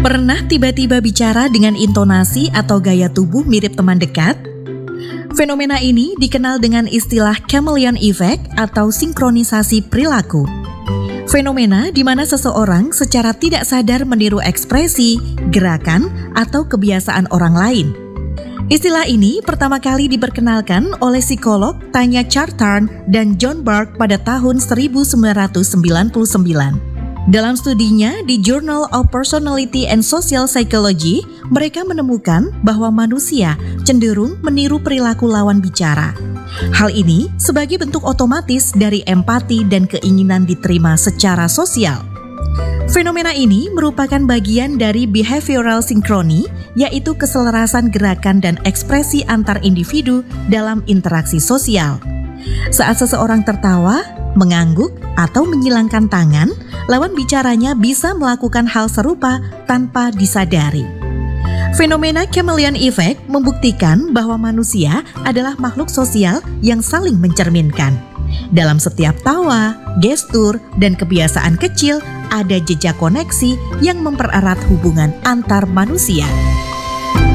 Pernah tiba-tiba bicara dengan intonasi atau gaya tubuh mirip teman dekat? Fenomena ini dikenal dengan istilah chameleon effect atau sinkronisasi perilaku. Fenomena di mana seseorang secara tidak sadar meniru ekspresi, gerakan, atau kebiasaan orang lain. Istilah ini pertama kali diperkenalkan oleh psikolog Tanya Chartrand dan John Burke pada tahun 1999. Dalam studinya di Journal of Personality and Social Psychology, mereka menemukan bahwa manusia cenderung meniru perilaku lawan bicara. Hal ini sebagai bentuk otomatis dari empati dan keinginan diterima secara sosial. Fenomena ini merupakan bagian dari behavioral synchrony, yaitu keselarasan gerakan dan ekspresi antar individu dalam interaksi sosial. Saat seseorang tertawa, mengangguk, atau menyilangkan tangan, lawan bicaranya bisa melakukan hal serupa tanpa disadari. Fenomena chameleon effect membuktikan bahwa manusia adalah makhluk sosial yang saling mencerminkan. Dalam setiap tawa, gestur, dan kebiasaan kecil ada jejak koneksi yang mempererat hubungan antar manusia.